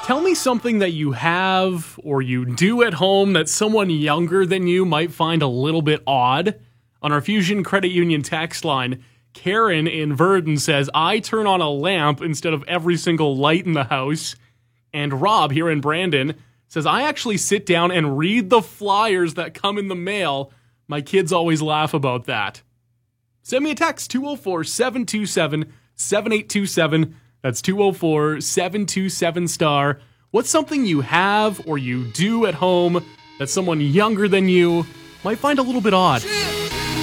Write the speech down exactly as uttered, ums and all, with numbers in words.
Tell me something that you have or you do at home that someone younger than you might find a little bit odd. On our Fusion Credit Union text line, Karen in Verdon says, I turn on a lamp instead of every single light in the house. And Rob here in Brandon says, I actually sit down and read the flyers that come in the mail. My kids always laugh about that. Send me a text, two oh four, seven two seven, seven eight two seven. That's two oh four, seven two seven, star. What's something you have or you do at home that someone younger than you might find a little bit odd?